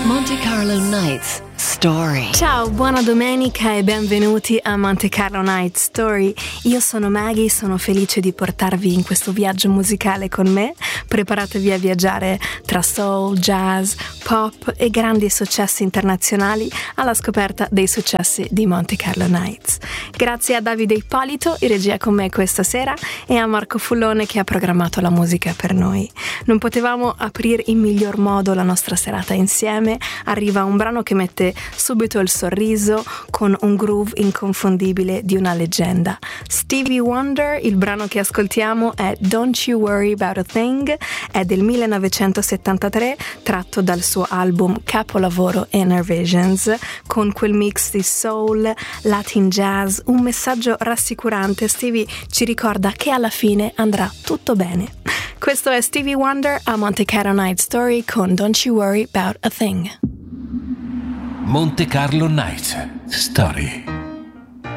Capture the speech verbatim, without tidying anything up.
Monte Carlo Nights Story. Ciao, buona domenica e benvenuti a Monte Carlo Night Story. Io sono Maggie, sono felice di portarvi in questo viaggio musicale con me. Preparatevi a viaggiare tra soul, jazz, pop e grandi successi internazionali alla scoperta dei successi di Monte Carlo Nights. Grazie a Davide Ippolito, in regia con me questa sera, e a Marco Fullone che ha programmato la musica per noi. Non potevamo aprire in miglior modo la nostra serata insieme. Arriva un brano che mette subito il sorriso con un groove inconfondibile di una leggenda. Stevie Wonder, il brano che ascoltiamo è Don't You Worry About a Thing, è del millenovecentosettantatré, tratto dal suo album capolavoro Inner Visions, con quel mix di soul, latin jazz, un messaggio rassicurante. Stevie ci ricorda che alla fine andrà tutto bene. Questo è Stevie Wonder a Monte Carlo Night Story con Don't You Worry About a Thing. Monte Carlo Nights Story.